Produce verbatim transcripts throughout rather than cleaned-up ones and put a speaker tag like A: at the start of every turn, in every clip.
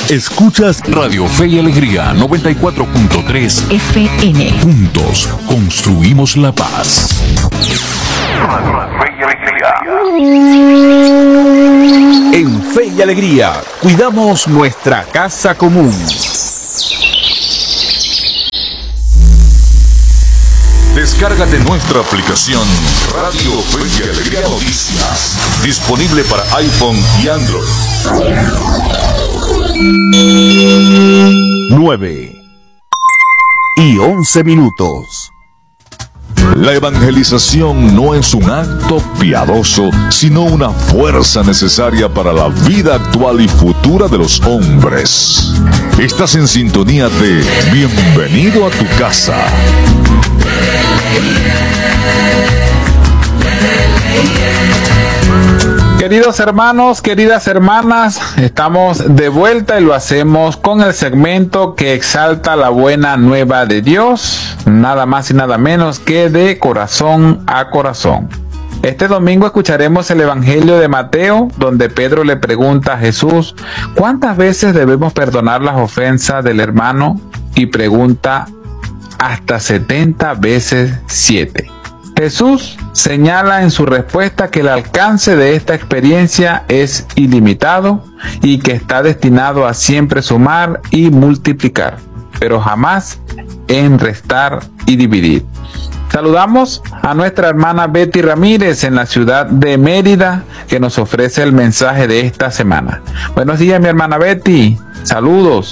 A: Escuchas Radio Fe y Alegría noventa y cuatro punto tres
B: F M.
A: Juntos construimos la paz.
C: En Fe y Alegría cuidamos nuestra casa común.
A: Descárgate nuestra aplicación Radio Fe y Alegría Noticias, disponible para iPhone y Android.
C: nueve y once minutos.
A: La evangelización no es un acto piadoso, sino una fuerza necesaria para la vida actual y futura de los hombres. Estás en sintonía de Bienvenido a tu casa.
D: Queridos hermanos, queridas hermanas, estamos de vuelta y lo hacemos con el segmento que exalta la buena nueva de Dios, nada más y nada menos que de corazón a corazón. Este domingo escucharemos el Evangelio de Mateo, donde Pedro le pregunta a Jesús, ¿cuántas veces debemos perdonar las ofensas del hermano? Y pregunta, hasta setenta veces siete. Jesús señala en su respuesta que el alcance de esta experiencia es ilimitado y que está destinado a siempre sumar y multiplicar, pero jamás en restar y dividir. Saludamos a nuestra hermana Betty Ramírez en la ciudad de Mérida, que nos ofrece el mensaje de esta semana. Buenos días, mi hermana Betty. Saludos.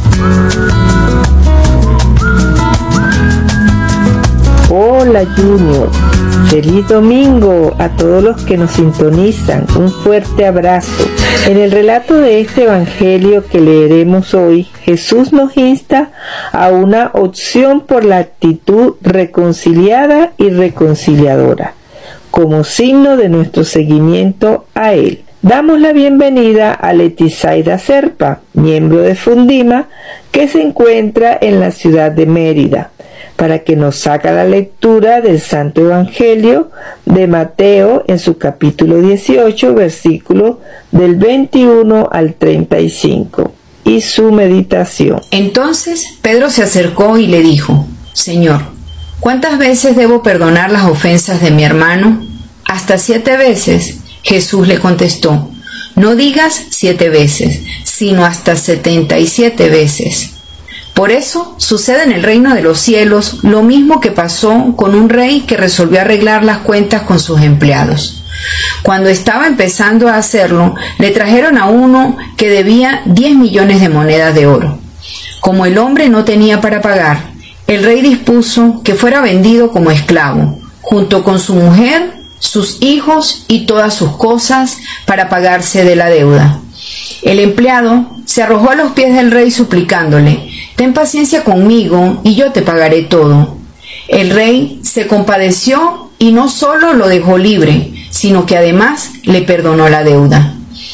E: Hola Junior, feliz domingo a todos los que nos sintonizan, un fuerte abrazo. En el relato de este evangelio que leeremos hoy, Jesús nos insta a una opción por la actitud reconciliada y reconciliadora, como signo de nuestro seguimiento a Él. Damos la bienvenida a Letizaida Serpa, miembro de Fundima, que se encuentra en la ciudad de Mérida, para que nos haga la lectura del Santo Evangelio de Mateo en su capítulo dieciocho, versículo del veintiuno al treinta y cinco, y su meditación.
B: Entonces Pedro se acercó y le dijo, Señor, ¿cuántas veces debo perdonar las ofensas de mi hermano? ¿Hasta siete veces? Jesús le contestó, no digas siete veces, sino hasta setenta y siete veces. Por eso sucede en el reino de los cielos lo mismo que pasó con un rey que resolvió arreglar las cuentas con sus empleados. Cuando estaba empezando a hacerlo, le trajeron a uno que debía diez millones de monedas de oro. Como el hombre no tenía para pagar, el rey dispuso que fuera vendido como esclavo, junto con su mujer, sus hijos y todas sus cosas, para pagarse de la deuda. El empleado se arrojó a los pies del rey suplicándole, ten paciencia conmigo y yo te pagaré todo. El rey se compadeció y no solo lo dejó libre, sino que además le perdonó la deuda.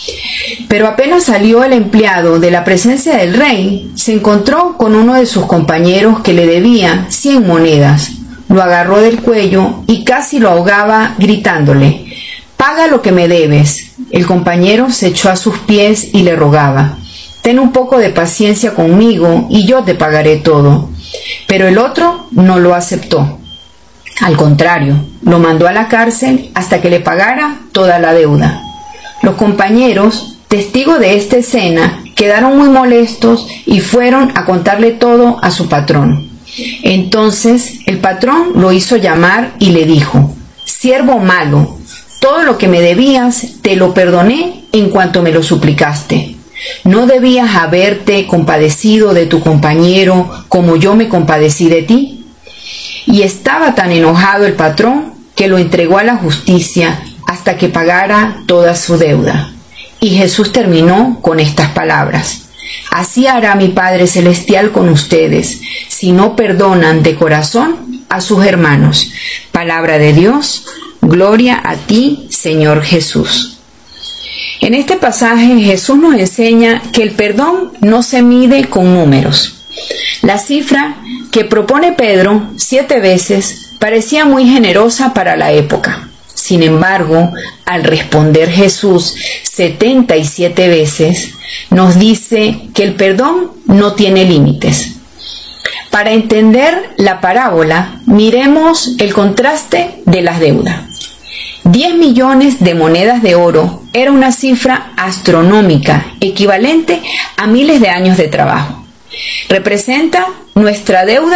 B: Pero apenas salió el empleado de la presencia del rey, se encontró con uno de sus compañeros que le debía cien monedas. Lo agarró del cuello y casi lo ahogaba gritándole, paga lo que me debes. El compañero se echó a sus pies y le rogaba, ten un poco de paciencia conmigo y yo te pagaré todo. Pero el otro no lo aceptó. Al contrario, lo mandó a la cárcel hasta que le pagara toda la deuda. Los compañeros, testigos de esta escena, quedaron muy molestos y fueron a contarle todo a su patrón. Entonces el patrón lo hizo llamar y le dijo, siervo malo, todo lo que me debías te lo perdoné en cuanto me lo suplicaste. ¿No debías haberte compadecido de tu compañero como yo me compadecí de ti? Y estaba tan enojado el patrón que lo entregó a la justicia hasta que pagara toda su deuda. Y Jesús terminó con estas palabras, así hará mi Padre Celestial con ustedes, si no perdonan de corazón a sus hermanos. Palabra de Dios, gloria a ti, Señor Jesús. En este pasaje Jesús nos enseña que el perdón no se mide con números. La cifra que propone Pedro, siete veces, parecía muy generosa para la época. Sin embargo, al responder Jesús setenta y siete veces, nos dice que el perdón no tiene límites. Para entender la parábola, miremos el contraste de las deudas. diez millones de monedas de oro era una cifra astronómica, equivalente a miles de años de trabajo. Representa nuestra deuda